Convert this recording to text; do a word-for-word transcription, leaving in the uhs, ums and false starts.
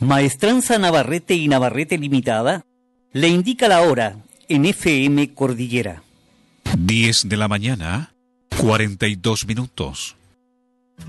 Maestranza Navarrete y Navarrete Limitada le indica la hora en F M Cordillera. diez de la mañana, cuarenta y dos minutos.